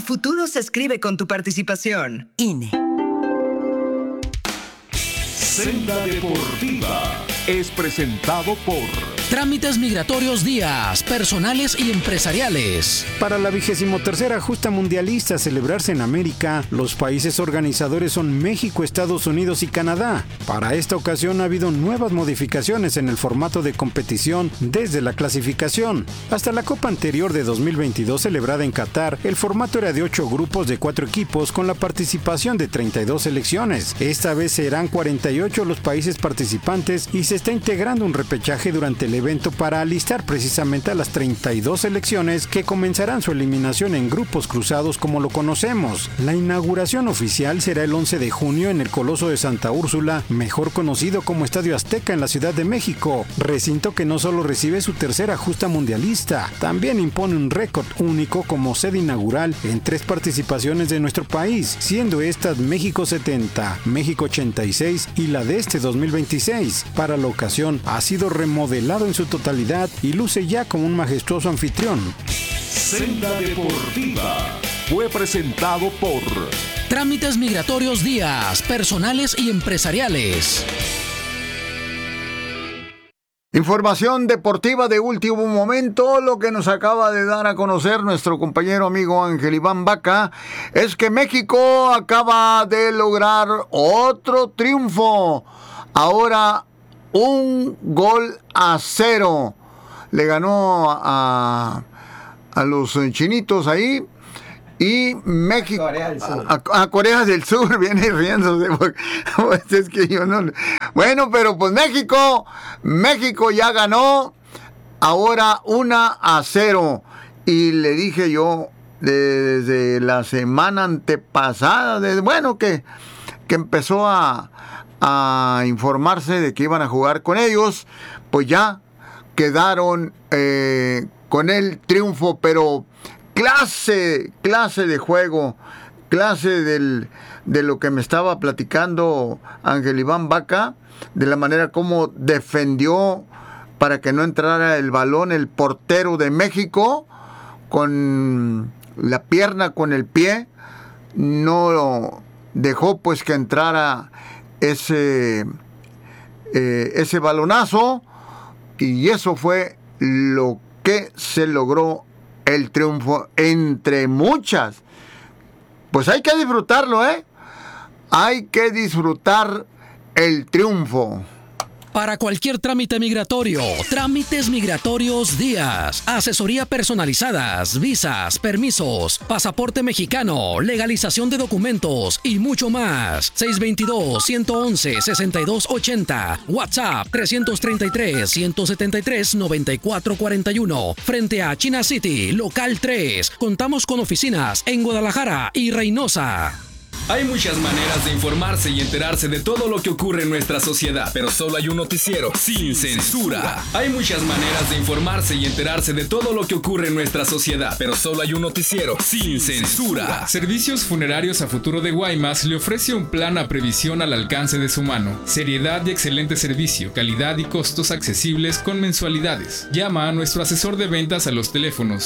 futuro se escribe con tu participación. INE. Senda Deportiva es presentado por Trámites Migratorios Díaz, personales y empresariales. Para la 23ª Justa Mundialista a celebrarse en América, los países organizadores son México, Estados Unidos y Canadá. Para esta ocasión ha habido nuevas modificaciones en el formato de competición desde la clasificación. Hasta la Copa anterior de 2022 celebrada en Qatar, el formato era de 8 grupos de 4 equipos con la participación de 32 selecciones. Esta vez serán 48 los países participantes y se está integrando un repechaje durante el evento para alistar precisamente a las 32 selecciones que comenzarán su eliminación en grupos cruzados como lo conocemos. La inauguración oficial será el 11 de junio en el Coloso de Santa Úrsula, mejor conocido como Estadio Azteca en la Ciudad de México, recinto que no solo recibe su tercera justa mundialista, también impone un récord único como sede inaugural en 3 participaciones de nuestro país, siendo estas México 70, México 86 y la de este 2026. Para la ocasión ha sido remodelado en su totalidad y luce ya como un majestuoso anfitrión. Senda Deportiva fue presentado por Trámites Migratorios Díaz, personales y empresariales. Información deportiva de último momento. Lo que nos acaba de dar a conocer nuestro compañero amigo Ángel Iván Vaca es que México acaba de lograr otro triunfo. Ahora 1-0. Le ganó a los chinitos ahí. Y México a Corea del Sur viene riéndose porque, es que yo no. Bueno, pero pues México ya ganó ahora 1-0 y le dije yo desde la semana antepasada, que empezó a informarse de que iban a jugar con ellos, pues ya quedaron con el triunfo, pero clase de juego, de lo que me estaba platicando Ángel Iván Vaca, de la manera como defendió para que no entrara el balón el portero de México, con la pierna, con el pie, no dejó pues que entrara ese balonazo, y eso fue lo que se logró, el triunfo entre muchas. Pues hay que disfrutarlo, hay que disfrutar el triunfo. Para cualquier trámite migratorio, Trámites Migratorios Díaz, asesoría personalizadas, visas, permisos, pasaporte mexicano, legalización de documentos y mucho más. 622-111-6280, WhatsApp 333-173-9441, frente a China City, local 3. Contamos con oficinas en Guadalajara y Reynosa. Hay muchas maneras de informarse y enterarse de todo lo que ocurre en nuestra sociedad, pero solo hay un noticiero sin censura. Hay muchas maneras de informarse y enterarse de todo lo que ocurre en nuestra sociedad, pero solo hay un noticiero sin censura. Servicios Funerarios a Futuro de Guaymas le ofrece un plan a previsión al alcance de su mano. Seriedad y excelente servicio, calidad y costos accesibles con mensualidades. Llama a nuestro asesor de ventas a los teléfonos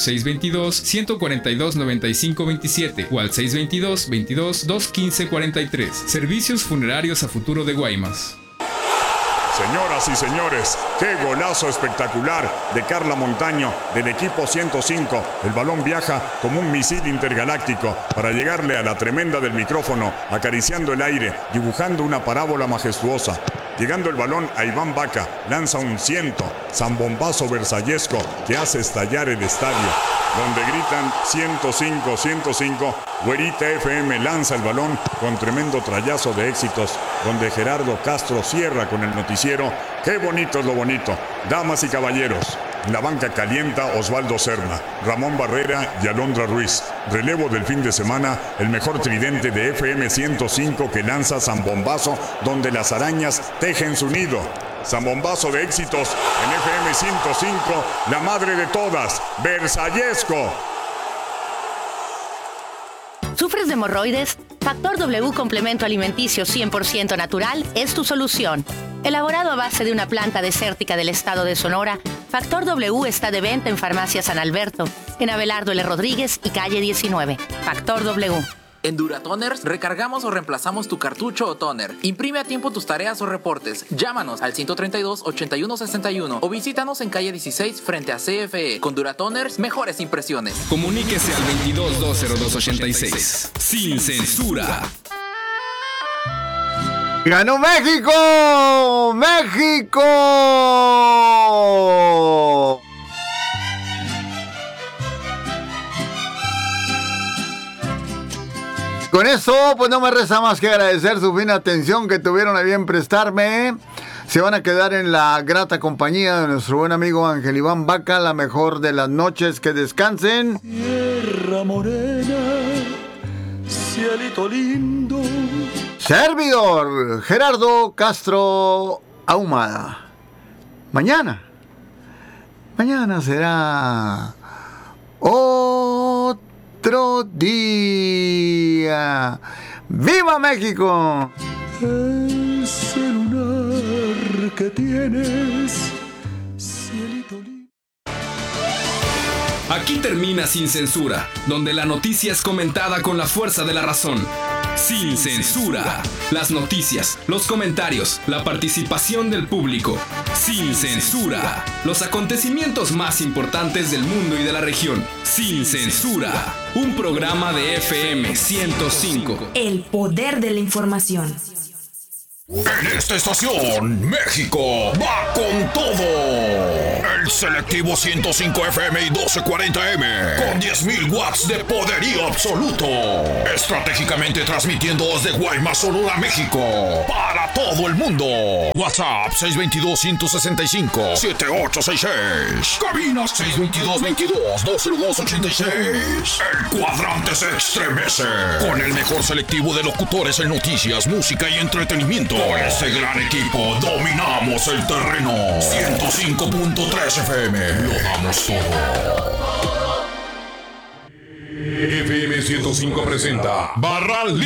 622-142-9527 o al 622-22-21543. Servicios Funerarios a Futuro de Guaymas. Señoras y señores, qué golazo espectacular de Carla Montaño del equipo 105. El balón viaja como un misil intergaláctico para llegarle a la tremenda del micrófono, acariciando el aire, dibujando una parábola majestuosa. Llegando el balón a Iván Vaca, lanza un zambombazo versallesco que hace estallar el estadio, donde gritan 105, 105. Güerita FM lanza el balón con tremendo trayazo de éxitos, donde Gerardo Castro cierra con el noticiero. Qué bonito es lo bonito. Damas y caballeros, en la banca calienta Osvaldo Serna, Ramón Barrera y Alondra Ruiz. Relevo del fin de semana, el mejor tridente de FM 105 que lanza zambombazo, donde las arañas tejen su nido. Zambombazo de éxitos en FM 105, la madre de todas, versallesco. ¿Sufres de hemorroides? Factor W Complemento Alimenticio 100% natural es tu solución. Elaborado a base de una planta desértica del estado de Sonora, Factor W está de venta en Farmacia San Alberto, en Abelardo L. Rodríguez y calle 19. Factor W. En Duratoners recargamos o reemplazamos tu cartucho o toner. Imprime a tiempo tus tareas o reportes. Llámanos al 132-8161 o visítanos en calle 16 frente a CFE. Con Duratoners, mejores impresiones. Comuníquese al 22-202-86. Sin censura. ¡Ganó México! ¡México! Con eso, pues no me resta más que agradecer su fina atención que tuvieron a bien prestarme. Se van a quedar en la grata compañía de nuestro buen amigo Ángel Iván Vaca. La mejor de las noches, que descansen. Tierra morena, cielito lindo. Servidor Gerardo Castro Ahumada. Mañana será otro día. ¡Viva México! Ese lunar que tienes, cielito lindo. Aquí termina Sin Censura, donde la noticia es comentada con la fuerza de la razón. Sin censura. Las noticias, los comentarios, la participación del público. Sin censura. Los acontecimientos más importantes del mundo y de la región. Sin censura. Un programa de FM 105. El poder de la información. En esta estación, México va con todo. El selectivo 105 FM y 1240M con 10.000 watts de poderío absoluto. Estratégicamente transmitiendo desde Guaymas, Sonora, México, para todo el mundo. WhatsApp 622-165-7866. Cabina 622-22-20286. El cuadrante se estremece con el mejor selectivo de locutores en noticias, música y entretenimiento. Con este gran equipo dominamos el terreno. 105.3 FM. Lo damos todo. FM 105 presenta Barral